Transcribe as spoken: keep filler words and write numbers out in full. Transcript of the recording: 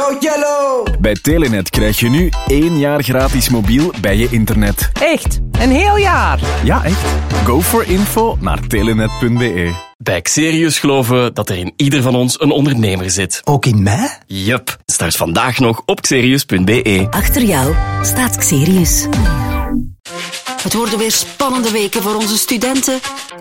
Go Yellow! Bij Telenet krijg je nu één jaar gratis mobiel bij je internet. Echt? Een heel jaar? Ja, echt. Go for info naar telenet punt be. Bij Xerius geloven we dat er in ieder van ons een ondernemer zit. Ook in mij? Yup. Start vandaag nog op xerius punt be. Achter jou staat Xerius. Het worden weer spannende weken voor onze studenten.